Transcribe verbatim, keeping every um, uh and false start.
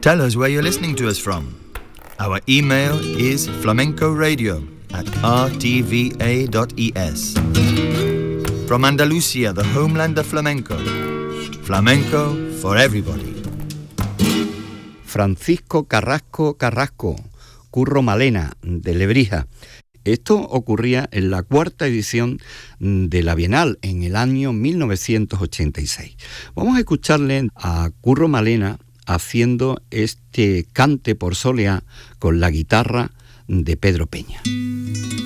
Tell us where you're listening to us from. Our email is flamencoradio at r t v a dot e s. From Andalusia, the homeland of flamenco. Flamenco for everybody. Francisco Carrasco Carrasco, Curro Malena, de Lebrija. Esto ocurría en la cuarta edición de la Bienal, en el año mil novecientos ochenta y seis. Vamos a escucharle a Curro Malena haciendo este cante por soleá con la guitarra de Pedro Peña.